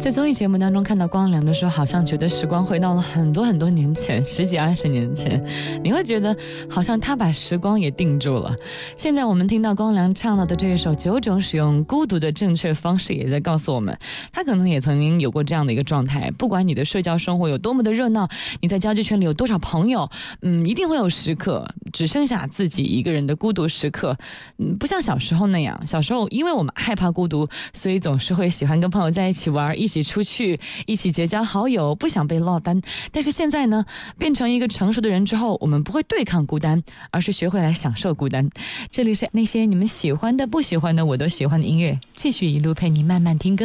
在综艺节目当中看到光良的时候，好像觉得时光回到了很多很多年前，10几20年前，你会觉得好像他把时光也定住了。现在我们听到光良唱到的这一首9种使用孤独的正确方式，也在告诉我们，他可能也曾经有过这样的一个状态。不管你的社交生活有多么的热闹，你在交际圈里有多少朋友，一定会有时刻只剩下自己一个人的孤独时刻。不像小时候那样，小时候因为我们害怕孤独，所以总是会喜欢跟朋友在一起玩，一起出去，一起结交好友，不想被落单。但是现在呢，变成一个成熟的人之后，我们不会对抗孤单，而是学会来享受孤单。这里是那些你们喜欢的不喜欢的我都喜欢的音乐，继续一路陪你慢慢听歌。